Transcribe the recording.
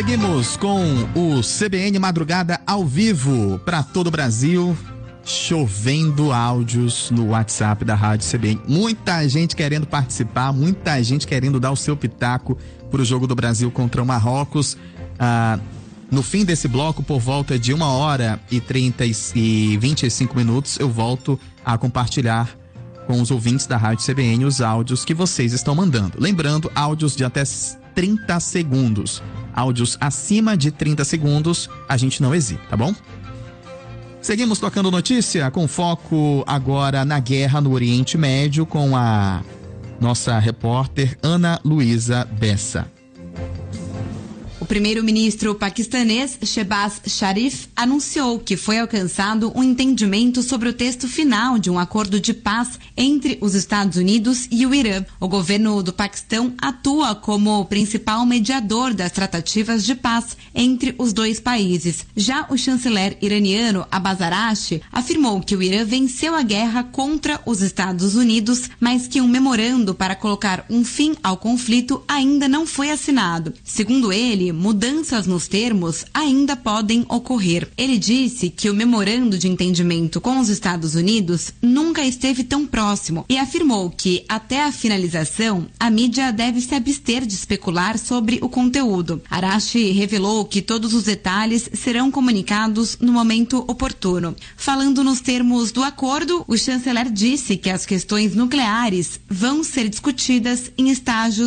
Seguimos com o CBN Madrugada ao vivo para todo o Brasil, chovendo áudios no WhatsApp da Rádio CBN. Muita gente querendo participar, muita gente querendo dar o seu pitaco para o jogo do Brasil contra o Marrocos. No fim desse bloco, por volta de 1h25, eu volto a compartilhar com os ouvintes da Rádio CBN os áudios que vocês estão mandando. Lembrando, áudios de até 30 segundos. Áudios acima de 30 segundos, a gente não exibe, tá bom? Seguimos tocando notícia com foco agora na guerra no Oriente Médio com a nossa repórter Ana Luísa Bessa. O primeiro-ministro paquistanês Shehbaz Sharif anunciou que foi alcançado um entendimento sobre o texto final de um acordo de paz entre os Estados Unidos e o Irã. O governo do Paquistão atua como o principal mediador das tratativas de paz entre os dois países. Já o chanceler iraniano Abbas Araghchi afirmou que o Irã venceu a guerra contra os Estados Unidos, mas que um memorando para colocar um fim ao conflito ainda não foi assinado. Segundo ele, mudanças nos termos ainda podem ocorrer. Ele disse que o memorando de entendimento com os Estados Unidos nunca esteve tão próximo e afirmou que, até a finalização, a mídia deve se abster de especular sobre o conteúdo. Araghchi revelou que todos os detalhes serão comunicados no momento oportuno. Falando nos termos do acordo, o chanceler disse que as questões nucleares vão ser discutidas em estágios